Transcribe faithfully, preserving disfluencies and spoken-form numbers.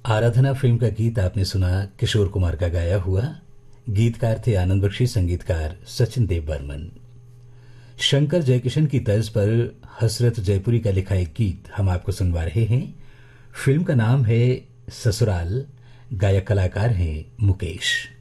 आराधना film का गीत आपने सुना, किशोर कुमार का गाया हुआ। गीतकार थे आनंद बख्शी, संगीतकार सचिन देव बर्मन। शंकर जयकिशन की तर्ज पर हसरत जयपुरी का लिखा एक गीत हम आपको सुनवा रहे हैं। फिल्म का नाम है ससुराल, गायक कलाकार हैं मुकेश।